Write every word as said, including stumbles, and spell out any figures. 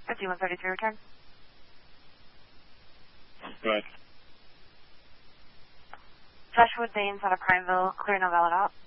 fifty-one thirty-three, return. Right. Joshua Danes out of Prineville, clear no valid out.